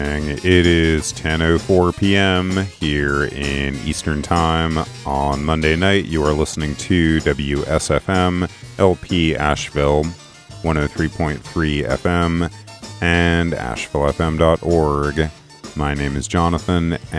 It is 10:04 p.m. here in Eastern Time on Monday night. You are listening to WSFM LP Asheville 103.3 FM and AshevilleFM.org. My name is Jonathan,